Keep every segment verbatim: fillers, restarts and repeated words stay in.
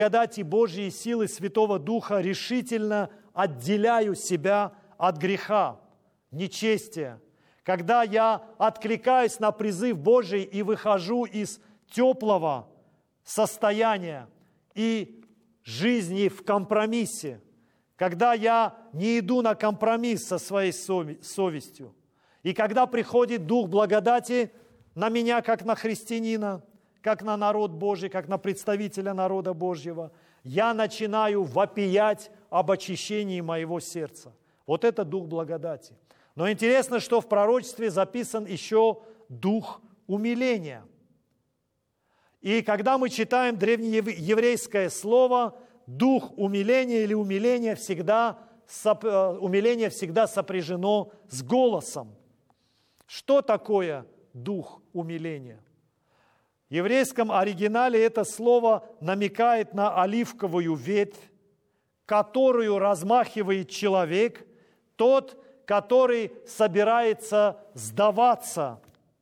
благодати Божьей и силы Святого Духа решительно отделяю себя от греха, нечестия. Когда я откликаюсь на призыв Божий и выхожу из теплого состояния и жизни в компромиссе, когда я не иду на компромисс со своей совестью, и когда приходит Дух благодати на меня, как на христианина, как на народ Божий, как на представителя народа Божьего, я начинаю вопиять об очищении моего сердца. Вот это Дух благодати. Но интересно, что в пророчестве записан еще Дух умиления. И когда мы читаем древнееврейское слово, Дух умиления или умиления всегда, умиление всегда сопряжено с голосом. Что такое Дух умиления? В еврейском оригинале это слово намекает на оливковую ветвь, которую размахивает человек, тот, который собирается сдаваться.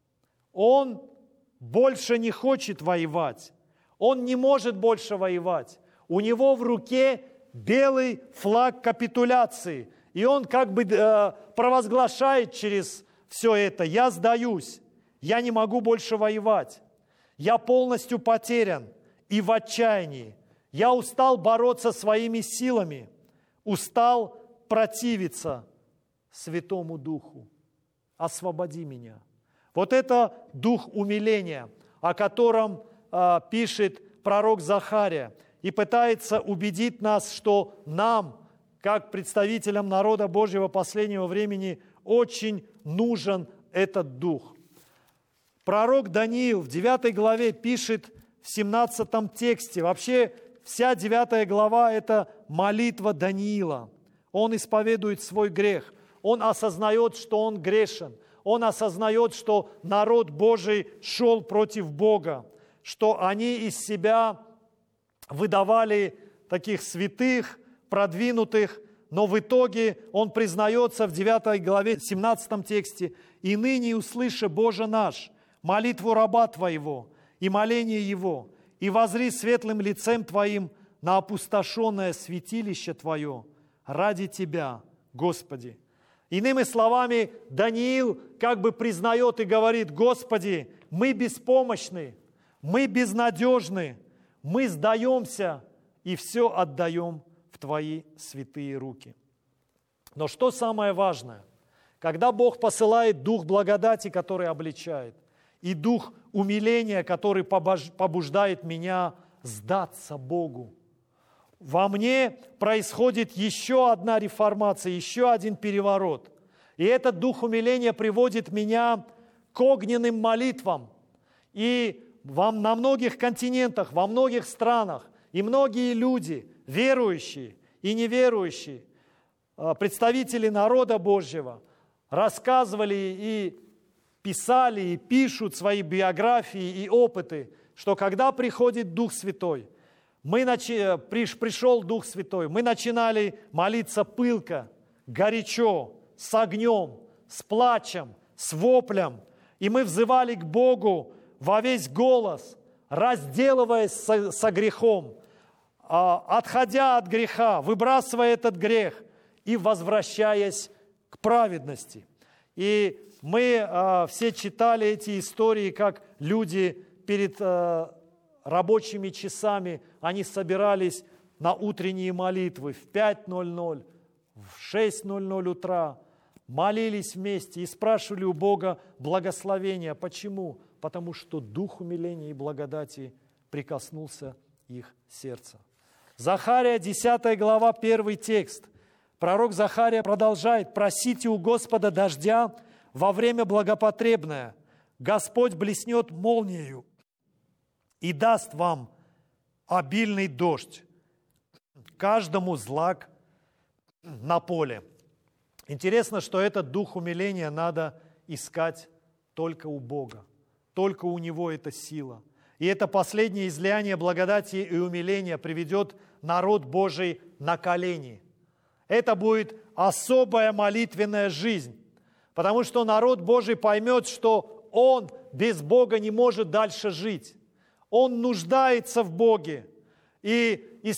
Он больше не хочет воевать. Он не может больше воевать. У него в руке белый флаг капитуляции. И он как бы э, провозглашает через все это: я сдаюсь, я не могу больше воевать. Я полностью потерян и в отчаянии. Я устал бороться своими силами, устал противиться Святому Духу. Освободи меня. Вот это Дух умиления, о котором э, пишет пророк Захария, и пытается убедить нас, что нам, как представителям народа Божьего последнего времени, очень нужен этот Дух. Пророк Даниил в девятой главе пишет в семнадцатом тексте. Вообще вся девятая глава – это молитва Даниила. Он исповедует свой грех. Он осознает, что он грешен. Он осознает, что народ Божий шел против Бога, что они из себя выдавали таких святых, продвинутых, но в итоге он признается в девятой главе, семнадцатом тексте: «И ныне услыши, Боже наш, молитву раба Твоего и моление его, и возри светлым лицем Твоим на опустошенное святилище Твое ради Тебя, Господи». Иными словами, Даниил как бы признает и говорит: Господи, мы беспомощны, мы безнадежны, мы сдаемся и все отдаем в Твои святые руки. Но что самое важное? Когда Бог посылает Дух благодати, который обличает, и Дух умиления, который побуждает меня сдаться Богу, во мне происходит еще одна реформация, еще один переворот. И этот Дух умиления приводит меня к огненным молитвам. И вам на многих континентах, во многих странах, и многие люди, верующие и неверующие, представители народа Божьего, рассказывали и писали, и пишут свои биографии и опыты, что когда приходит Дух Святой, мы начи... пришел Дух Святой, мы начинали молиться пылко, горячо, с огнем, с плачем, с воплем, и мы взывали к Богу во весь голос, разделываясь со, со грехом, отходя от греха, выбрасывая этот грех и возвращаясь к праведности. И мы э, все читали эти истории, как люди перед э, рабочими часами, они собирались на утренние молитвы в пять ноль-ноль, в шесть ноль-ноль утра, молились вместе и спрашивали у Бога благословения. Почему? Потому что Дух умиления и благодати прикоснулся их сердца. Захария, десятая глава, первый текст. Пророк Захария продолжает: «Просите у Господа дождя во время благопотребное. Господь блеснет молниею и даст вам обильный дождь, каждому злак на поле». Интересно, что этот дух умиления надо искать только у Бога. Только у Него эта сила. И это последнее излияние благодати и умиления приведет народ Божий на колени. Это будет особая молитвенная жизнь, потому что народ Божий поймет, что он без Бога не может дальше жить. Он нуждается в Боге. И